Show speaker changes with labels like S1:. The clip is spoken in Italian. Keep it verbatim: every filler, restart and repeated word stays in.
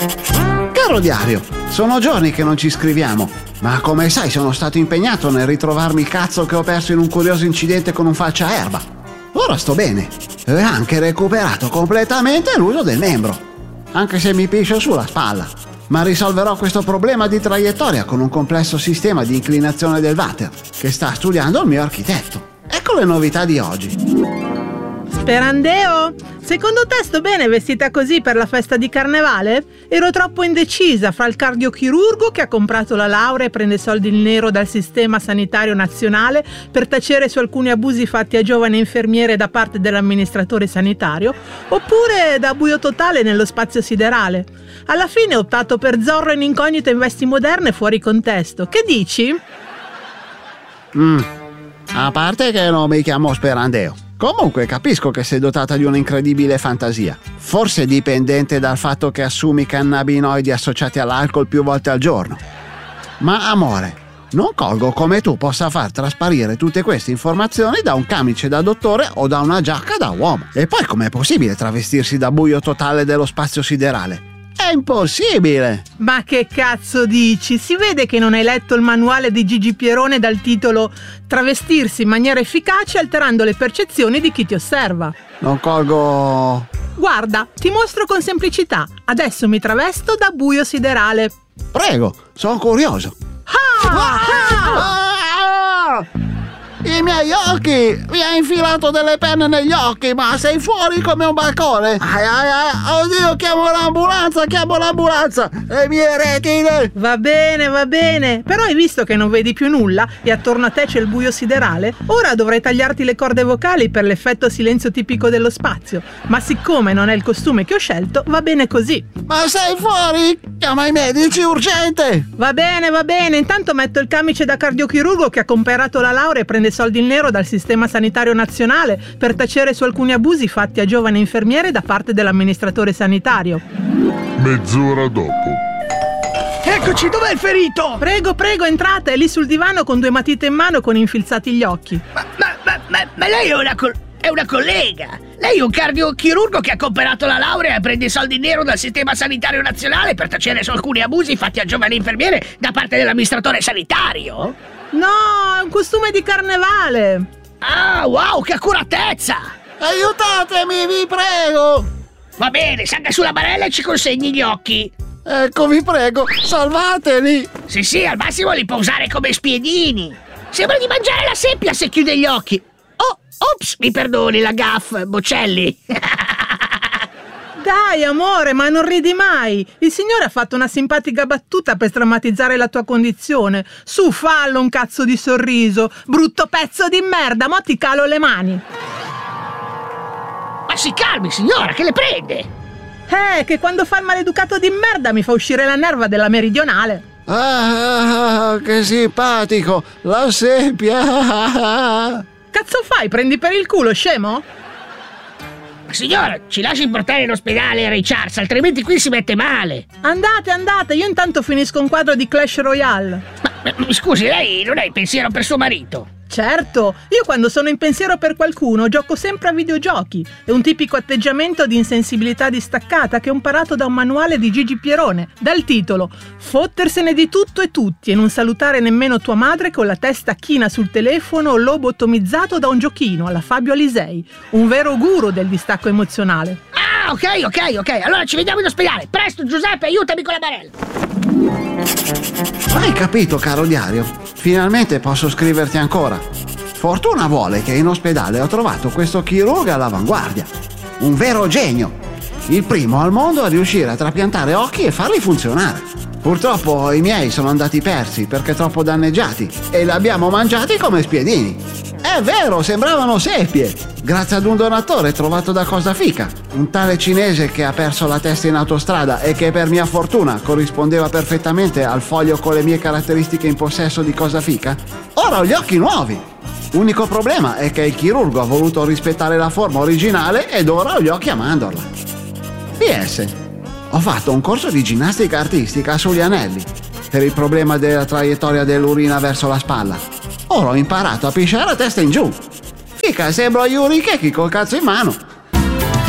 S1: Caro diario, sono giorni che non ci scriviamo, ma come sai sono stato impegnato nel ritrovarmi il cazzo che ho perso in un curioso incidente con un falciaerba. Ora sto bene e ho anche recuperato completamente l'uso del membro, anche se mi piscio sulla spalla. Ma risolverò questo problema di traiettoria con un complesso sistema di inclinazione del water che sta studiando il mio architetto. Ecco le novità di oggi.
S2: Sperandeo, secondo te sto bene vestita così per la festa di carnevale? Ero troppo indecisa fra il cardiochirurgo che ha comprato la laurea e prende soldi in nero dal sistema sanitario nazionale per tacere su alcuni abusi fatti a giovani infermiere da parte dell'amministratore sanitario, oppure da buio totale nello spazio siderale. Alla fine ho optato per Zorro in incognito in vesti moderne fuori contesto. Che dici?
S1: Mm. A parte che non mi chiamo Sperandeo. Comunque capisco che sei dotata di un'incredibile fantasia, forse dipendente dal fatto che assumi cannabinoidi associati all'alcol più volte al giorno. Ma amore, non colgo come tu possa far trasparire tutte queste informazioni da un camice da dottore o da una giacca da uomo. E poi com'è possibile travestirsi da buio totale dello spazio siderale? È impossibile!
S2: Ma che cazzo dici? Si vede che non hai letto il manuale di Gigi Pierone dal titolo Travestirsi in maniera efficace alterando le percezioni di chi ti osserva.
S1: Non colgo...
S2: Guarda, ti mostro con semplicità. Adesso mi travesto da buio siderale.
S1: Prego, sono curioso.
S2: Ah! Ah!
S1: Ah! I miei occhi! Mi hai infilato delle penne negli occhi, ma sei fuori come un balcone! Ai ai ai! Oddio, chiamo l'ambulanza, chiamo l'ambulanza! Le mie retine!
S2: Va bene, va bene! Però hai visto che non vedi più nulla e attorno a te c'è il buio siderale? Ora dovrai tagliarti le corde vocali per l'effetto silenzio tipico dello spazio. Ma siccome non è il costume che ho scelto, va bene così.
S1: Ma sei fuori? Chiama i medici, urgente!
S2: Va bene, va bene! Intanto metto il camice da cardiochirurgo che ha comprato la laurea e prende soldi in nero dal sistema sanitario nazionale per tacere su alcuni abusi fatti a giovani infermiere da parte dell'amministratore sanitario.
S3: Mezz'ora dopo.
S4: Eccoci, dov'è il ferito?
S2: Prego, prego, entrate, è lì sul divano con due matite in mano con infilzati gli occhi.
S4: Ma, ma, ma, ma, ma lei è una, col- è una collega. Lei è un cardiochirurgo che ha comprato la laurea e prende soldi in nero dal sistema sanitario nazionale per tacere su alcuni abusi fatti a giovani infermiere da parte dell'amministratore sanitario?
S2: No, è un costume di carnevale.
S4: Ah, wow, che accuratezza!
S1: Aiutatemi, vi prego!
S4: Va bene, salga sulla barella e ci consegni gli occhi.
S1: Ecco, vi prego, salvateli!
S4: Sì, sì, al massimo li può usare come spiedini. Sembra di mangiare la seppia se chiude gli occhi. Oh, ops, mi perdoni la gaff, Bocelli.
S2: Dai, amore, ma non ridi mai. Il signore ha fatto una simpatica battuta per strammatizzare la tua condizione. Su, fallo un cazzo di sorriso. Brutto pezzo di merda, mo ti calo le mani.
S4: Ma si calmi, signora, che le prende?
S2: Eh, che quando fa il maleducato di merda mi fa uscire la nerva della meridionale.
S1: Ah, che simpatico, la seppia.
S2: Cazzo fai, prendi per il culo, scemo?
S4: Signora, ci lasci portare in ospedale Ray Charles, altrimenti qui si mette male.
S2: Andate, andate, io intanto finisco un quadro di Clash Royale.
S4: Ma, ma mi scusi, lei non ha il pensiero per suo marito?
S2: Certo, io quando sono in pensiero per qualcuno gioco sempre a videogiochi. È un tipico atteggiamento di insensibilità distaccata che ho imparato da un manuale di Gigi Pierone, dal titolo Fottersene di tutto e tutti e non salutare nemmeno tua madre con la testa china sul telefono o lobotomizzato da un giochino alla Fabio Alisei, un vero guru del distacco emozionale.
S4: Ah, ok, ok, ok, allora ci vediamo in ospedale. Presto, Giuseppe, aiutami con la barella.
S1: Hai capito, caro diario? Finalmente posso scriverti ancora. Fortuna vuole che in ospedale ho trovato questo chirurgo all'avanguardia. Un vero genio. Il primo al mondo a riuscire a trapiantare occhi e farli funzionare. Purtroppo i miei sono andati persi perché troppo danneggiati e li abbiamo mangiati come spiedini. È vero, sembravano seppie. Grazie ad un donatore trovato da Cosa Fica, un tale cinese che ha perso la testa in autostrada e che per mia fortuna corrispondeva perfettamente al foglio con le mie caratteristiche in possesso di Cosa Fica. Ora ho gli occhi nuovi. L'unico problema è che il chirurgo ha voluto rispettare la forma originale ed ora ho gli occhi a mandorla. P S. Ho fatto un corso di ginnastica artistica sugli anelli per il problema della traiettoria dell'urina verso la spalla. Ora ho imparato a pisciare a testa in giù. Fica, sembro Yuri Keki col cazzo in mano.